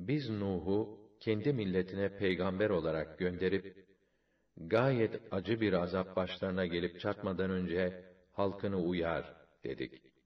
Biz Nuh'u kendi milletine peygamber olarak gönderip, gayet acı bir azap başlarına gelip çatmadan önce halkını uyar dedik.